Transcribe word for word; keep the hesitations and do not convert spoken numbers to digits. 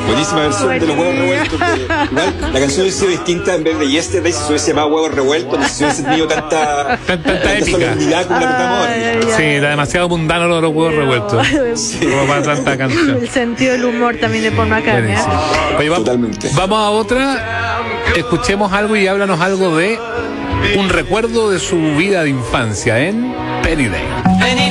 Buenísima versión de los huevos revueltos. Que, igual, la canción hubiese sido distinta, en vez de Yesterday, si se hubiese llamado Huevos Revueltos, no sé si hubiese tenido tanta, Tanta, tanta tanta épica. solemnidad como la que estamos ahora. Ay, ay, Sí, ay. era demasiado mundano lo de los huevos revueltos. Sí. Como para tanta canción. El sentido del humor también de Paul McCartney. ¿eh? Buenísimo. Oye, va- Totalmente. vamos a otra. Escuchemos algo y háblanos algo de un recuerdo de su vida de infancia en Penny Lane.